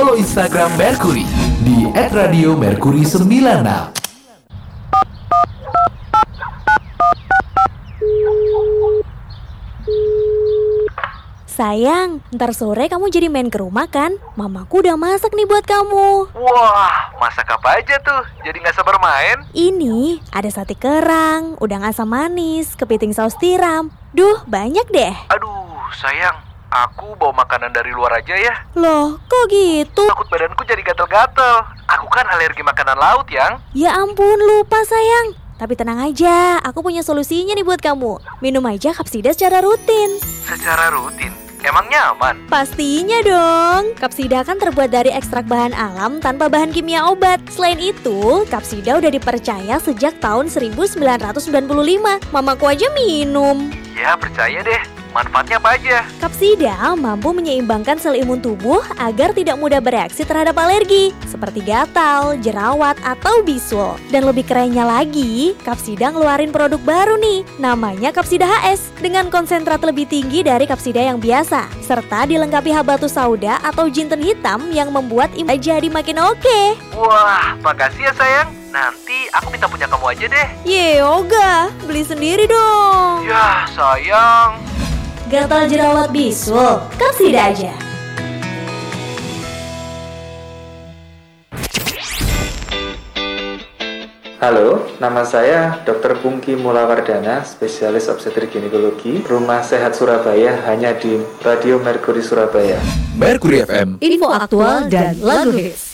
follow Instagram Mercury di @radiomercury96. Sayang, ntar sore kamu jadi main ke rumah kan? Mamaku udah masak nih buat kamu. Wah, masak apa aja tuh? Jadi gak sabar main? Ini ada sate kerang, udang asam manis, kepiting saus tiram. Duh, banyak deh. Aduh, sayang, aku bawa makanan dari luar aja ya. Loh, kok gitu? Takut badanku jadi gatel-gatel. Aku kan alergi makanan laut, Yang. Ya ampun, lupa sayang. Tapi tenang aja, aku punya solusinya nih buat kamu. Minum aja Kapsida secara rutin. Secara rutin? Emangnya aman? Pastinya dong. Kapsida kan terbuat dari ekstrak bahan alam tanpa bahan kimia obat. Selain itu, Kapsida udah dipercaya sejak tahun 1995. Mamaku aja minum. Ya, percaya deh. Manfaatnya apa aja? Kapsida mampu menyeimbangkan sel imun tubuh agar tidak mudah bereaksi terhadap alergi, seperti gatal, jerawat, atau bisul. Dan lebih kerennya lagi, Kapsida ngeluarin produk baru nih, namanya Kapsida HS, dengan konsentrat lebih tinggi dari Kapsida yang biasa, serta dilengkapi habatus sauda atau jinten hitam yang membuat imun jadi makin oke. Wah, makasih ya sayang. Nanti aku minta punya kamu aja deh. Yoga, beli sendiri dong. Ya, sayang. Gatal jerawat bisul, Kapsida aja. Halo, nama saya Dr. Pungki Mulawardana, spesialis obstetrik ginekologi, Rumah Sehat Surabaya, hanya di Radio Mercury Surabaya. Mercury FM. Info aktual dan lagu hits.